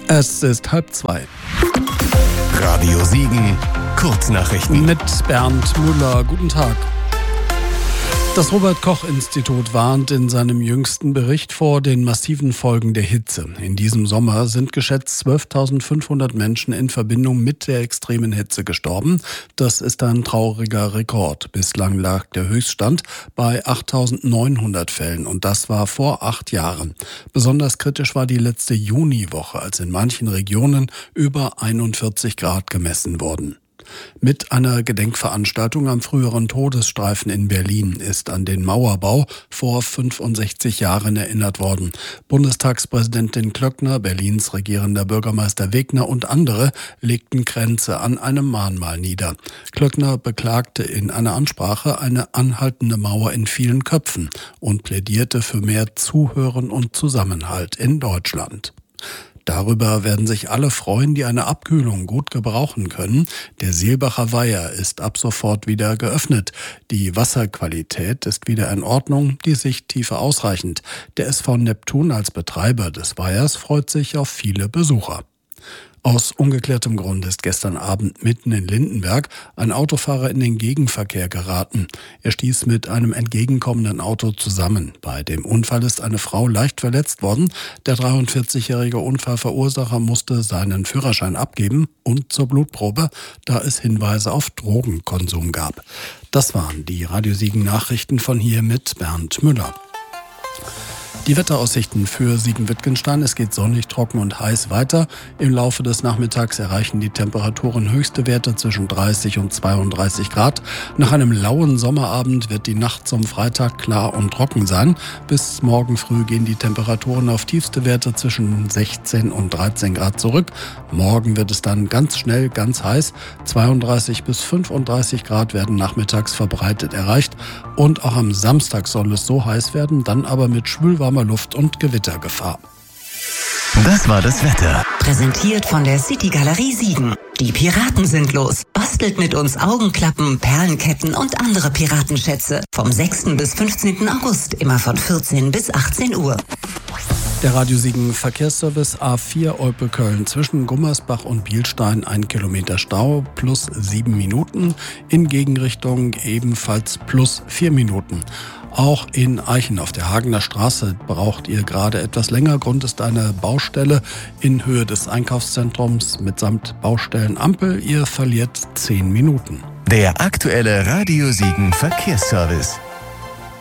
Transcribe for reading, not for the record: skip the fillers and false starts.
Es ist 1:30. Radio Siegen, Kurznachrichten. Mit Bernd Müller. Guten Tag. Das Robert-Koch-Institut warnt in seinem jüngsten Bericht vor den massiven Folgen der Hitze. In diesem Sommer sind geschätzt 12.500 Menschen in Verbindung mit der extremen Hitze gestorben. Das ist ein trauriger Rekord. Bislang lag der Höchststand bei 8.900 Fällen und das war vor 8 Jahren. Besonders kritisch war die letzte Juniwoche, als in manchen Regionen über 41 Grad gemessen wurden. Mit einer Gedenkveranstaltung am früheren Todesstreifen in Berlin ist an den Mauerbau vor 65 Jahren erinnert worden. Bundestagspräsidentin Klöckner, Berlins regierender Bürgermeister Wegner und andere legten Kränze an einem Mahnmal nieder. Klöckner beklagte in einer Ansprache eine anhaltende Mauer in vielen Köpfen und plädierte für mehr Zuhören und Zusammenhalt in Deutschland. Darüber werden sich alle freuen, die eine Abkühlung gut gebrauchen können. Der Seelbacher Weiher ist ab sofort wieder geöffnet. Die Wasserqualität ist wieder in Ordnung, die Sichttiefe ausreichend. Der SV Neptun als Betreiber des Weihers freut sich auf viele Besucher. Aus ungeklärtem Grund ist gestern Abend mitten in Lindenberg ein Autofahrer in den Gegenverkehr geraten. Er stieß mit einem entgegenkommenden Auto zusammen. Bei dem Unfall ist eine Frau leicht verletzt worden. Der 43-jährige Unfallverursacher musste seinen Führerschein abgeben und zur Blutprobe, da es Hinweise auf Drogenkonsum gab. Das waren die Radio Siegen Nachrichten von hier mit Bernd Müller. Die Wetteraussichten für Siegen-Wittgenstein: Es geht sonnig, trocken und heiß weiter. Im Laufe des Nachmittags erreichen die Temperaturen höchste Werte zwischen 30 und 32 Grad. Nach einem lauen Sommerabend wird die Nacht zum Freitag klar und trocken sein. Bis morgen früh gehen die Temperaturen auf tiefste Werte zwischen 16 und 13 Grad zurück. Morgen wird es dann ganz schnell ganz heiß. 32 bis 35 Grad werden nachmittags verbreitet erreicht. Und auch am Samstag soll es so heiß werden, dann aber mit schwülwarmer Luft und Gewittergefahr. Das war das Wetter. Präsentiert von der City Galerie Siegen. Die Piraten sind los. Bastelt mit uns Augenklappen, Perlenketten und andere Piratenschätze. Vom 6. bis 15. August, immer von 14 bis 18 Uhr. Der Radio Siegen Verkehrsservice: A4 Olpe-Köln zwischen Gummersbach und Bielstein 1 Kilometer Stau plus 7 Minuten. In Gegenrichtung ebenfalls plus 4 Minuten. Auch in Eichen auf der Hagener Straße braucht ihr gerade etwas länger. Grund ist eine Baustelle in Höhe des Einkaufszentrums mitsamt Baustellenampel. Ihr verliert 10 Minuten. Der aktuelle Radio Siegen Verkehrsservice.